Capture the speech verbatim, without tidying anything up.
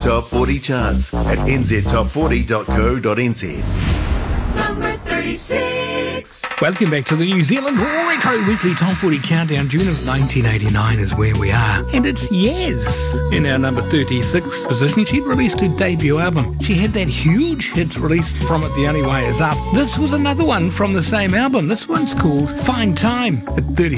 Top forty charts at n z top forty dot co dot n z. Number thirty-six. Welcome back to the New Zealand Retro Weekly Top forty Countdown. June of nineteen eighty-nine is where we are. And it's Yaz in our number thirty-six position. She'd released her debut album. She had that huge hit released from it, The Only Way Is Up. This was another one from the same album. This one's called Fine Time at thirty-six.